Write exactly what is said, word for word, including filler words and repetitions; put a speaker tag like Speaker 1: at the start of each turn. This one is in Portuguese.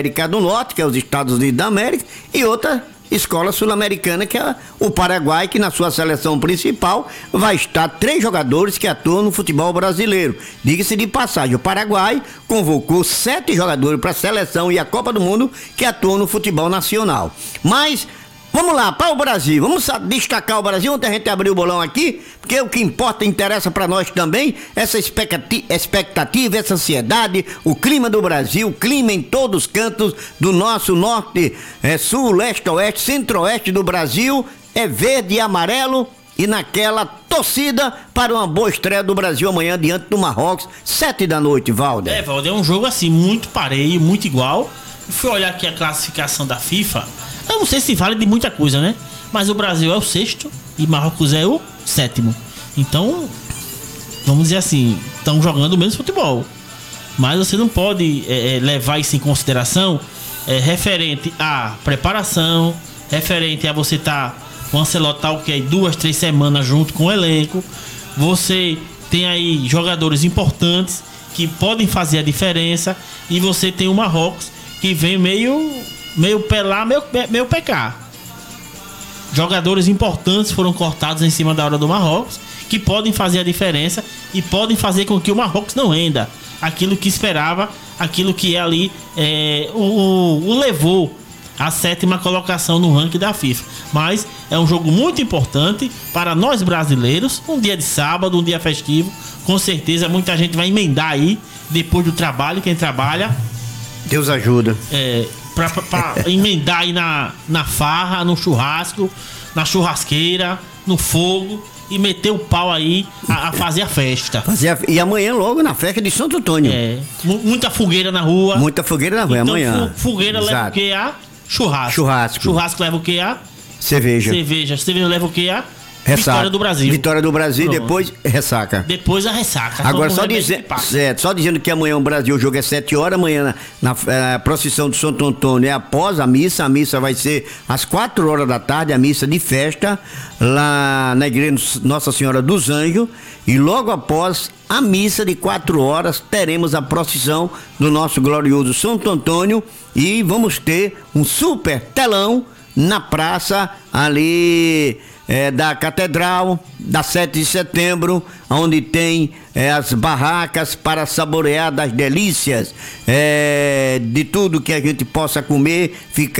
Speaker 1: América do Norte, que é os Estados Unidos da América, e outra escola sul-americana, que é o Paraguai, que na sua seleção principal vai estar três jogadores que atuam no futebol brasileiro. Diga-se de passagem, o Paraguai convocou sete jogadores para a seleção e a Copa do Mundo que atuam no futebol nacional. Mas vamos lá, para o Brasil, vamos destacar o Brasil. Ontem a gente abriu o bolão aqui, porque o que importa, interessa para nós também, essa expectativa, essa ansiedade, o clima do Brasil, o clima em todos os cantos do nosso norte, é, sul, leste, oeste, centro-oeste do Brasil, é verde e amarelo, e naquela torcida para uma boa estreia do Brasil amanhã diante do Marrocos, sete da noite, Valder.
Speaker 2: É, Valder, é um jogo assim, muito pareio, muito igual. Eu fui olhar aqui a classificação da FIFA. Eu não sei se vale de muita coisa, né? Mas o Brasil é o sexto e Marrocos é o sétimo. Então, vamos dizer assim, estão jogando o mesmo futebol. Mas você não pode é, levar isso em consideração é, referente à preparação, referente a você estar tá, com o Ancelotti tá, okay, duas, três semanas junto com o elenco. Você tem aí jogadores importantes que podem fazer a diferença. E você tem o Marrocos que vem meio... meio pelar, meio, meio pecar. Jogadores importantes foram cortados em cima da hora do Marrocos, que podem fazer a diferença e podem fazer com que o Marrocos não renda aquilo que esperava, aquilo que é ali é, o, o levou à sétima colocação no ranking da FIFA. Mas é um jogo muito importante para nós brasileiros, um dia de sábado, um dia festivo. Com certeza muita gente vai emendar aí depois do trabalho, quem trabalha,
Speaker 1: Deus ajuda.
Speaker 2: É, Pra, pra, pra emendar aí na, na farra, no churrasco, na churrasqueira, no fogo e meter o pau aí a, a fazer a festa.
Speaker 1: Fazer a, e amanhã logo na festa de Santo Antônio.
Speaker 2: É, muita fogueira na rua.
Speaker 1: Muita fogueira na rua,
Speaker 2: então,
Speaker 1: amanhã.
Speaker 2: Fogueira
Speaker 1: Exato.
Speaker 2: leva o que? A churrasco.
Speaker 1: Churrasco.
Speaker 2: Churrasco leva o que? A
Speaker 1: cerveja.
Speaker 2: Cerveja. Cerveja leva o que? A
Speaker 1: Ressaca.
Speaker 2: Vitória do Brasil.
Speaker 1: Vitória do Brasil,
Speaker 2: Pronto.
Speaker 1: Depois ressaca.
Speaker 2: Depois a ressaca.
Speaker 1: Agora só, dizer, certo, só dizendo que amanhã o Brasil, o jogo é sete horas, amanhã na, na, na procissão de Santo Antônio é após a missa. A missa vai ser às quatro horas da tarde, a missa de festa, lá na igreja Nossa Senhora dos Anjos. E logo após a missa de quatro horas, teremos a procissão do nosso glorioso Santo Antônio. E vamos ter um super telão na praça ali... É, da Catedral, da sete de setembro, onde tem é, as barracas para saborear das delícias, é, de tudo que a gente possa comer, ficar